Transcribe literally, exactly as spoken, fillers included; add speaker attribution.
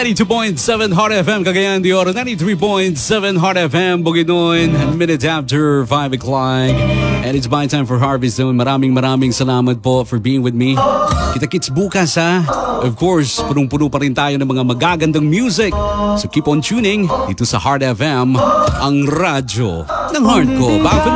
Speaker 1: ninety-two point seven Heart F M, Cagayan de Oro, ninety-three point seven Heart F M, Bukidnon, minutes after five o'clock. And it's my time for Harvest Zone. Maraming maraming salamat po for being with me. Kita-kits bukas ha. Of course, punong-puno pa rin tayo ng mga magagandang music. So keep on tuning dito sa Heart F M, ang radyo ng heart ko. Back